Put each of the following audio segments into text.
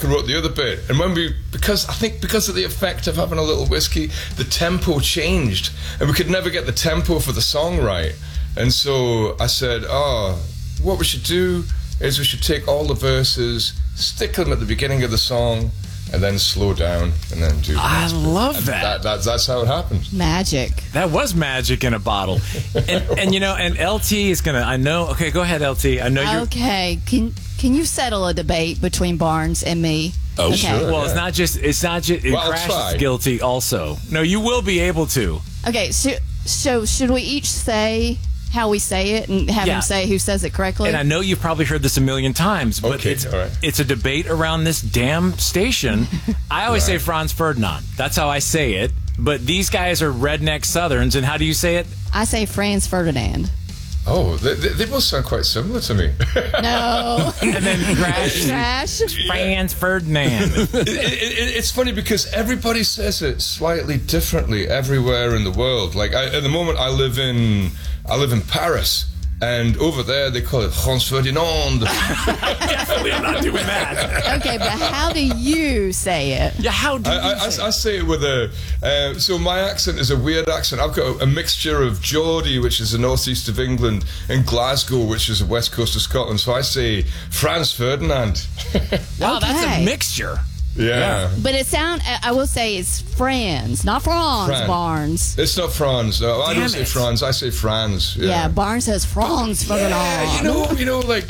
and wrote the other bit. And because of the effect of having a little whiskey, the tempo changed, and we could never get the tempo for the song right. And so I said, what we should do is we should take all the verses, stick them at the beginning of the song, and then slow down, and then do. I love that. That's how it happened. Magic. That was magic in a bottle. And you know, and LT is gonna. I know. Okay, go ahead, LT. I know you're. Okay, can you settle a debate between Barnes and me? Oh, okay. sure. Well, yeah. it's not just. Well, Crash try. is guilty also. No, you will be able to. Okay, so should we each say how we say it and have him say who says it correctly? And I know you've probably heard this a million times, but Okay, all right. it's a debate around this damn station. I always say Franz Ferdinand. That's how I say it. But these guys are redneck Southerns, and how do you say it? I say Franz Ferdinand. Oh, they both sound quite similar to me. No. And then Crash. Franz Ferdinand. It's funny because everybody says it slightly differently everywhere in the world. Like at the moment, I live in Paris, and over there they call it Franz Ferdinand. Definitely, I'm not doing that. Okay, but how do you say it? Yeah, how do you I say it? say it with so my accent is a weird accent. I've got a mixture of Geordie, which is the northeast of England, and Glasgow, which is the west coast of Scotland. So I say Franz Ferdinand. Wow, that's Okay. a mixture. Yeah. But I will say it's Franz, not Franz Fran. Barnes. It's not Franz. No, I Damn don't say it. Franz. I say Franz. Yeah, Barnes says Franz Ferdinand. Yeah, you know, like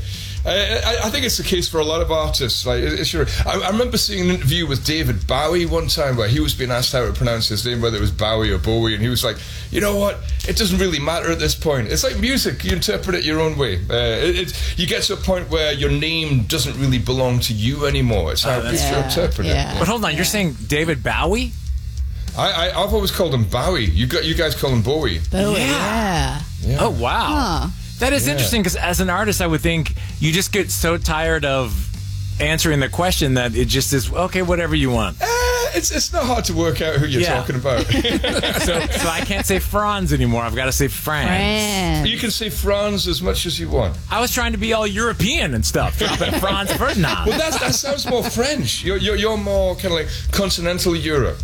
I think it's the case for a lot of artists. Like, I remember seeing an interview with David Bowie one time where he was being asked how to pronounce his name, whether it was Bowie or Bowie, and he was like, you know what? It doesn't really matter at this point. It's like music; you interpret it your own way. You get to a point where your name doesn't really belong to you anymore. It's how people interpret it. yeah. But hold on, you're saying David Bowie? I've always called him Bowie. You guys call him Bowie. Bowie, Yeah. yeah. Oh, wow. Huh. That is interesting because as an artist, I would think you just get so tired of answering the question that it just is, okay, whatever you want. It's not hard to work out who you're talking about. So I can't say Franz anymore. I've got to say Franz. Franz. You can say Franz as much as you want. I was trying to be all European and stuff. Dropping Franz Ferdinand. Well, that sounds more French. You're more kind of like continental Europe,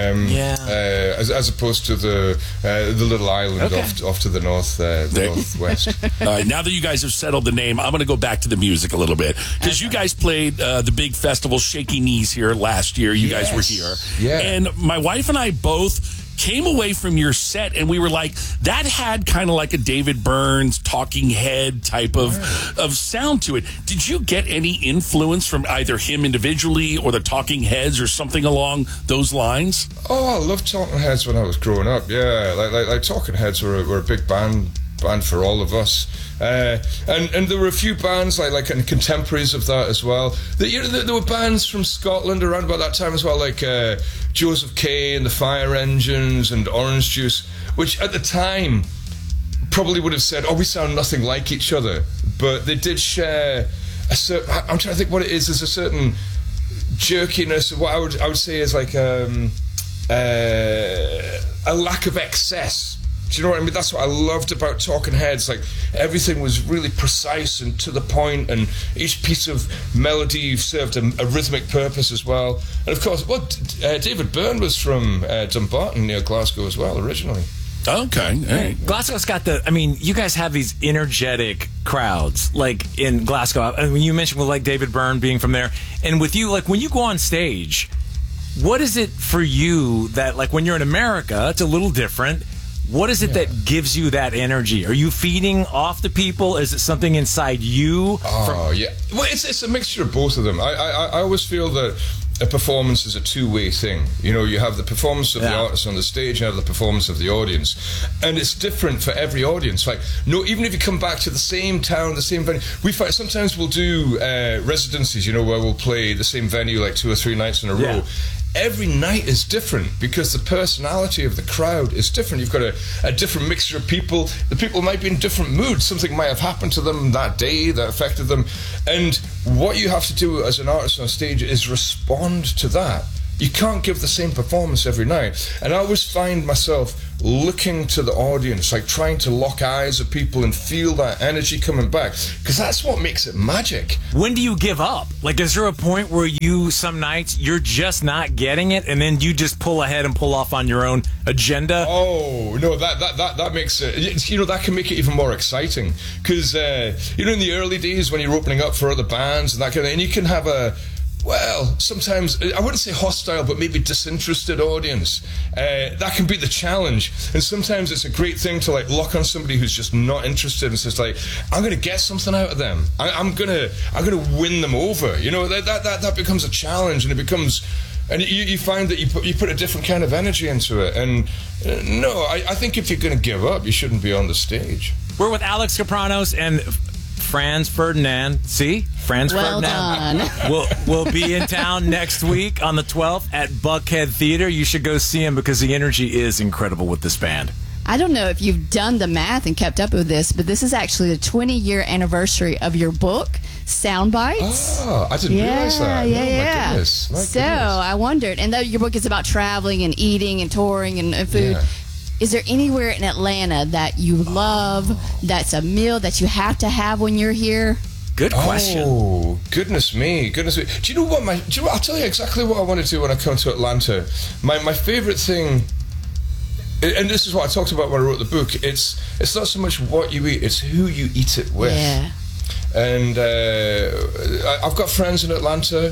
as opposed to the little island off to the northwest. All right, now that you guys have settled the name, I'm going to go back to the music a little bit because you guys played the big festival Shaky Knees here last year. You guys were here, and my wife and I both came away from your set and we were like, that had kind of like a David Burns Talking Head type of sound to it. Did you get any influence from either him individually or the Talking Heads or something along those lines? Oh, I loved Talking Heads when I was growing up. Yeah, like Talking Heads were a big band for all of us. And there were a few bands like contemporaries of that as well. There were bands from Scotland around about that time as well, like Joseph Kay and the Fire Engines and Orange Juice, which at the time probably would have said, oh, we sound nothing like each other. But they did share a certain, I'm trying to think what it is. There's a certain jerkiness. What I would say is like a lack of excess. Do you know what I mean? That's what I loved about Talking Heads. Like, everything was really precise and to the point, and each piece of melody served a rhythmic purpose as well. And of course, David Byrne was from Dumbarton near Glasgow as well, originally. Okay. Hey. Glasgow's got you guys have these energetic crowds, like in Glasgow. I mean, you mentioned with like David Byrne being from there, and with you, like when you go on stage, what is it for you that, like when you're in America, it's a little different. What is it that gives you that energy? Are you feeding off the people? Is it something inside you? Yeah. Well, it's a mixture of both of them. I always feel that a performance is a two-way thing. You know, you have the performance of the artist on the stage, you have the performance of the audience. And it's different for every audience. Like, even if you come back to the same town, the same venue, we find sometimes we'll do residencies, you know, where we'll play the same venue like 2 or 3 nights in a row. Every night is different because the personality of the crowd is different. You've got a different mixture of people. The people might be in different moods. Something might have happened to them that day that affected them. And what you have to do as an artist on stage is respond to that. you can't give the same performance every night. And I always find myself looking to the audience, like trying to lock eyes at people and feel that energy coming back, because that's what makes it magic. When do you give up? Like, is there a point where you, some nights, you're just not getting it, and then you just pull ahead and pull off on your own agenda? Oh, no, that makes it, you know, that can make it even more exciting. Because, you know, in the early days when you're opening up for other bands and that kind of thing, and you can have a, well, sometimes, I wouldn't say hostile, but maybe disinterested audience. That can be the challenge. And sometimes it's a great thing to, like, lock on somebody who's just not interested and says, like, I'm going to get something out of them. I'm going to win them over. You know, that becomes a challenge, and it becomes... And you find that you put a different kind of energy into it. And no, I think if you're going to give up, you shouldn't be on the stage. We're with Alex Kapranos and Franz Ferdinand. See? Franz Ferdinand. We'll be in town next week on the 12th at Buckhead Theater. You should go see him because the energy is incredible with this band. I don't know if you've done the math and kept up with this, but this is actually the 20-year anniversary of your book, Soundbites. Oh, I didn't realize that. Yeah. My goodness. So I wondered, and though your book is about traveling and eating and touring and food, is there anywhere in Atlanta that you love, that's a meal that you have to have when you're here? Good question. Oh, goodness me. Do you know what I'll tell you exactly what I want to do when I come to Atlanta. My favorite thing, and this is what I talked about when I wrote the book, it's not so much what you eat, it's who you eat it with. Yeah. And I've got friends in Atlanta,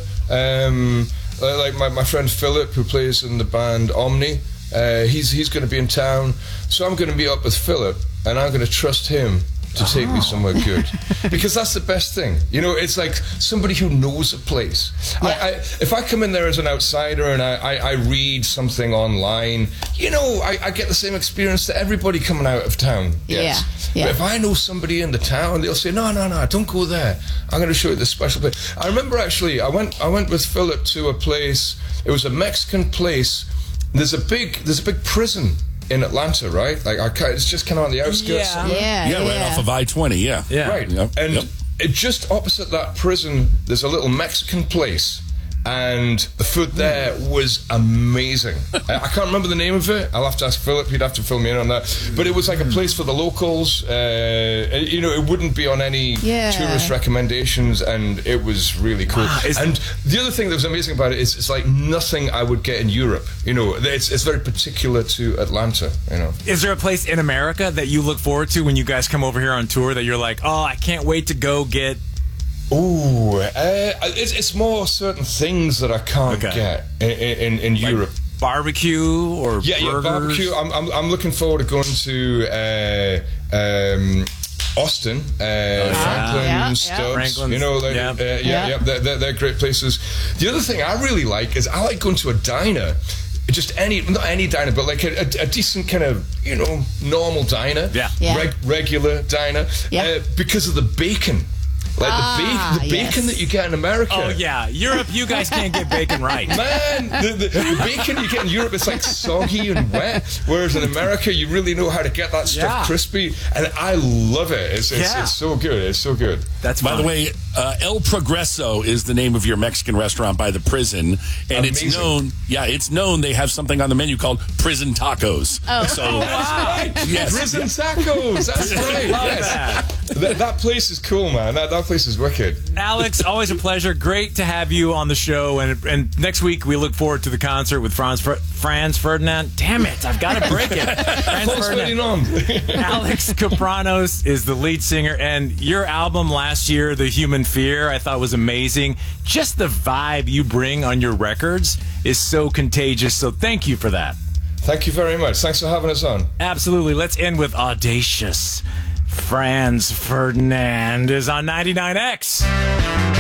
like my friend Philip, who plays in the band Omni. He's going to be in town, so I'm going to meet up with Philip, and I'm going to trust him to take me somewhere good, because that's the best thing. You know, it's like somebody who knows a place. Yeah. If I come in there as an outsider and I read something online, you know, I get the same experience that everybody coming out of town gets. Yeah. But if I know somebody in the town, they'll say, no, don't go there. I'm going to show you this special place. I remember actually, I went with Philip to a place. It was a Mexican place. There's a big prison in Atlanta, right? Like, it's just kind of on the outskirts. Yeah, right off of I-20. Yeah. Right. And just opposite that prison, there's a little Mexican place, and the food there was amazing. I can't remember the name of it. I'll have to ask Philip. He'd have to fill me in on that. But it was like a place for the locals. You know, it wouldn't be on any tourist recommendations, and it was really cool. And the other thing that was amazing about it is it's like nothing I would get in Europe. You know, it's very particular to Atlanta, you know. Is there a place in America that you look forward to when you guys come over here on tour that you're like, oh, I can't wait to go get... Ooh, it's more certain things that I can't get in like Europe. Barbecue or burgers? Barbecue. I'm looking forward to going to Austin, Franklin, Stubbs. Franklin's, you know, they're great places. The other thing I really like is I like going to a diner. Just not any diner, but like a decent kind of, you know, normal diner. Regular diner. Because of the bacon. Like the bacon that you get in America. Oh, yeah. Europe, you guys can't get bacon right. Man, the bacon you get in Europe, it's like soggy and wet. Whereas in America, you really know how to get that stuff crispy. And I love it. It's so good. It's so good. That's By the way, El Progreso is the name of your Mexican restaurant by the prison. And it's known they have something on the menu called prison tacos. That's right. Yes. Prison tacos. That's right. That place is cool, man. That place is wicked. Alex, always a pleasure. Great to have you on the show. And next week, we look forward to the concert with Franz Ferdinand. Damn it, I've got to break it. Franz Ferdinand. Alex Kapranos is the lead singer. And your album last year, The Human Fear, I thought was amazing. Just the vibe you bring on your records is so contagious. So thank you for that. Thank you very much. Thanks for having us on. Absolutely. Let's end with Audacious. Franz Ferdinand is on 99X.